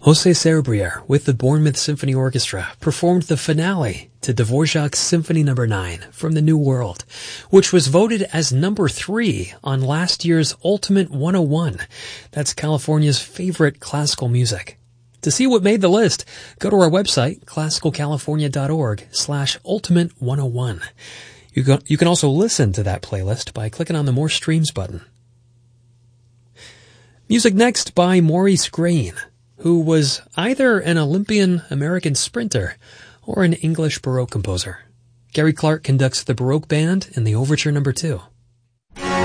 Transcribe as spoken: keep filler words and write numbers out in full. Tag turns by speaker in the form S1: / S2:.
S1: José Serbrier with the Bournemouth Symphony Orchestra performed the finale to Dvorak's Symphony number nine from the New World, which was voted as number three on last year's Ultimate one oh one. That's California's favorite classical music. To see what made the list, go to our website, classical california dot org slash ultimate one oh one. You can, you can also listen to that playlist by clicking on the More Streams button. Music next by Maurice Greene, who was either an Olympian American sprinter or an English Baroque composer. Gary Clark conducts the Baroque Band in the Overture number two.